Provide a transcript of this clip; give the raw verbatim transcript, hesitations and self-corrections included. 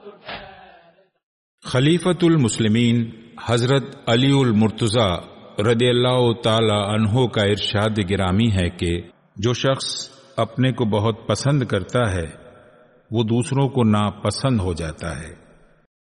खलीफतुल मुस्लिमीन हजरत अलीउल मुर्तज़ा रदियल्लाहु ताला अन्हो का इरशाद गिरामी है कि जो शख्स अपने को बहुत पसंद करता है वो दूसरों को नापसंद हो जाता है।